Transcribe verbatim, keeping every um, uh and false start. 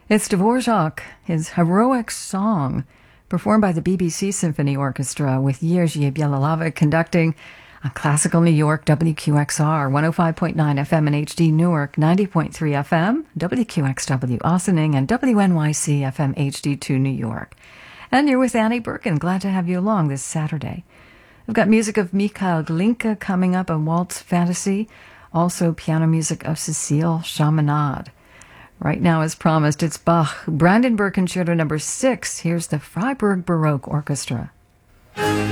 It's Dvorak, his heroic song, performed by the B B C Symphony Orchestra with Jerzy Bielalova conducting on Classical New York, W Q X R, one oh five point nine F M in H D Newark, ninety point three F M, W Q X W Ossining, and W N Y C F M H D two New York. And you're with Annie Birkin. Glad to have you along this Saturday. We've got music of Mikhail Glinka coming up, a waltz fantasy. Also piano music of Cecile Chaminade. Right now, as promised, it's Bach, Brandenburg Concerto number six. Here's the Freiburg Baroque Orchestra.